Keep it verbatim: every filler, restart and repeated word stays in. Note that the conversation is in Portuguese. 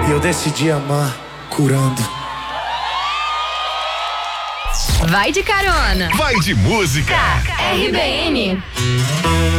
E eu decidi amar curando. Vai de carona. Vai de música. R B N.